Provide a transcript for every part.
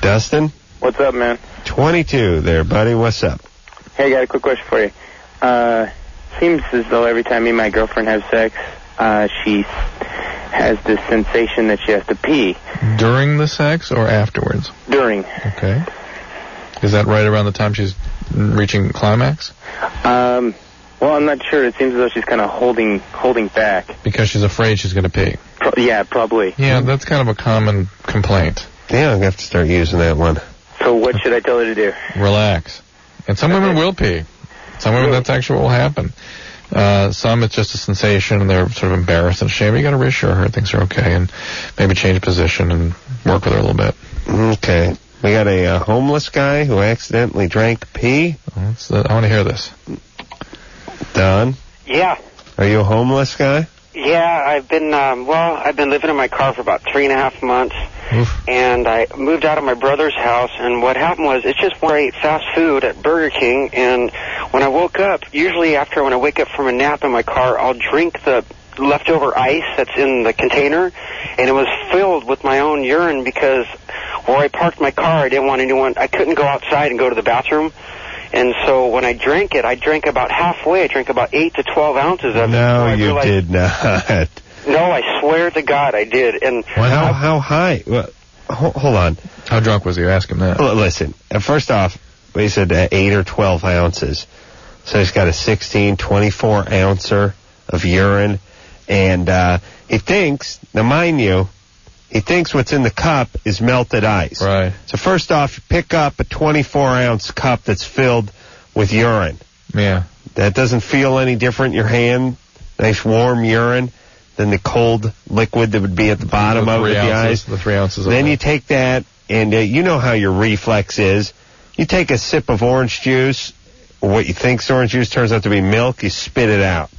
Dustin? What's up, man? 22 there, buddy. What's up? Hey, I got a quick question for you. Seems as though every time me and my girlfriend have sex, she has this sensation that she has to pee. During the sex or afterwards? During. Okay. Is that right around the time she's reaching climax? Well, I'm not sure. It seems as though she's kind of holding back. Because she's afraid she's going to pee. Yeah, probably. Yeah, that's kind of a common complaint. Yeah, I'm going to have to start using that one. So what should I tell her to do? Relax. And some women will pee. Some women, that's actually what will happen. Some, it's just a sensation, and they're sort of embarrassed and ashamed. You got to reassure her things are okay, and maybe change position and work with her a little bit. Okay. We got a homeless guy who accidentally drank pee. I want to hear this. Don? Yeah. Are you a homeless guy? Yeah, I've been living in my car for about 3.5 months. Oof. And I moved out of my brother's house, and what happened was, it's just where I ate fast food at Burger King, and when I woke up, usually when I wake up from a nap in my car, I'll drink the leftover ice that's in the container, and it was filled with my own urine because where I parked my car, I couldn't go outside and go to the bathroom. And so when I drank it, I drank about halfway. I drank about 8 to 12 ounces of it. No, you did not. No, I swear to God I did. And how high? Well, hold on. How drunk was he? Ask him that. Well, listen, first off, he said 8 or 12 ounces. So he's got a 24 ouncer of urine. And he thinks, now mind you, he thinks what's in the cup is melted ice. Right. So first off, you pick up a 24-ounce cup that's filled with urine. Yeah. That doesn't feel any different in your hand. Nice warm urine than the cold liquid that would be at the bottom of the ice. The 3 ounces of Then that. you take that, and you know how your reflex is. You take a sip of orange juice, or what you think's orange juice turns out to be milk, you spit it out.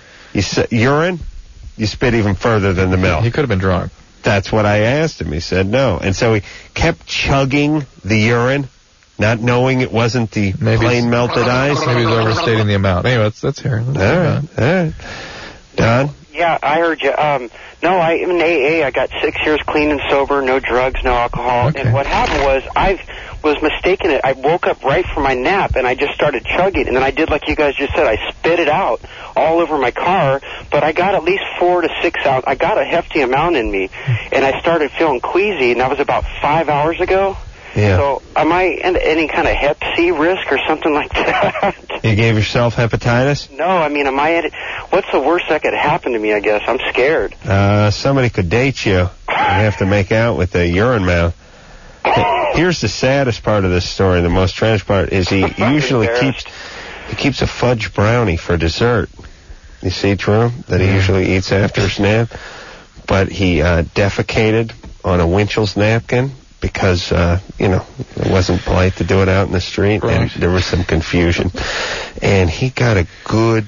Urine, you spit even further than the milk. He could have been drunk. That's what I asked him. He said no. And so he kept chugging the urine, not knowing it wasn't the plain melted ice. Maybe he's overstating the amount. Anyway, let's hear. All right. Don? Yeah, I heard you. No, I'm in AA. I got 6 years clean and sober, no drugs, no alcohol. Okay. And what happened was I was mistaken. I woke up right from my nap, and I just started chugging. And then I did like you guys just said. I spit it out all over my car. But I got at least 4 to 6 ounces. I got a hefty amount in me. And I started feeling queasy, and that was about 5 hours ago. Yeah. So am I in any kind of Hep C risk or something like that? You gave yourself hepatitis? No, I mean, what's the worst that could happen to me, I guess? I'm scared. Somebody could date you. You have to make out with a urine mouth. Here's the saddest part of this story. The most tragic part is he usually keeps a fudge brownie for dessert. You see, Drew, that he usually eats after his nap. But he defecated on a Winchell's napkin because, it wasn't polite to do it out in the street, and there was some confusion. And he got a good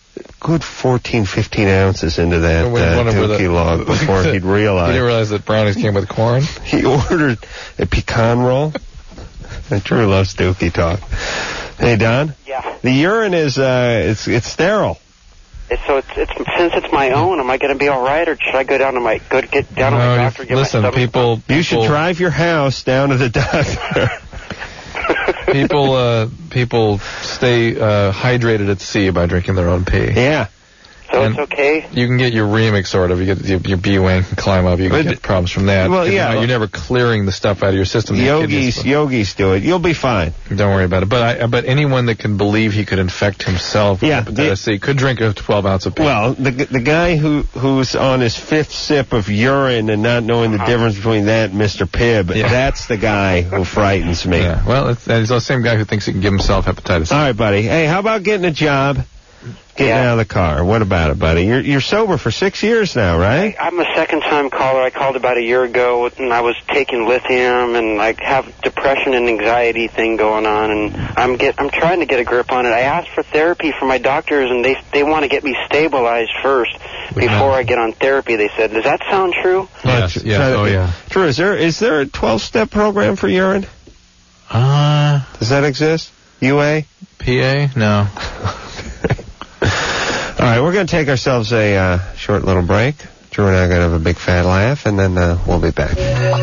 14, 15 ounces into that dookie log before he'd realize. He didn't realize that brownies came with corn? He ordered a pecan roll. Drew loves dookie talk. Hey, Don? Yeah. The urine is, it's sterile. So since it's my own, am I going to be all right, or should I go down to my doctor and get my stomach? You should drive your house down to the doctor. People stay hydrated at sea by drinking their own pee. Yeah. So it's okay? You can get uremic, sort of. You get your B-wing can climb up. You can get problems from that. Well, yeah. You're never clearing the stuff out of your system. Yogis do it. You'll be fine. Don't worry about it. But anyone that can believe he could infect himself with hepatitis C could drink a 12-ounce of pee. Well, the guy who's on his 5th sip of urine and not knowing the difference between that and Mr. Pibb, that's the guy who frightens me. Yeah. Well, he's the same guy who thinks he can give himself hepatitis C. All right, buddy. Hey, how about getting a job? Getting out of the car. What about it, buddy? You're sober for 6 years now, right? I'm a second-time caller. I called about a year ago, and I was taking lithium, and I have depression and anxiety thing going on, and I'm trying to get a grip on it. I asked for therapy from my doctors, and they want to get me stabilized first before I get on therapy. They said, "Does that sound true?" Yes. Oh yeah. Drew, is there a 12-step program for urine? Does that exist? UA? PA? No. All right, we're going to take ourselves a short little break. Drew and I are going to have a big fat laugh, and then we'll be back.